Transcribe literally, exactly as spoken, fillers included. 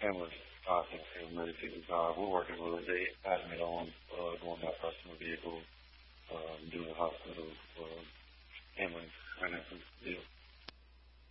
and was talking to medical uh, we're working with they admit on uh, going by personal vehicle, um, doing hospital uh,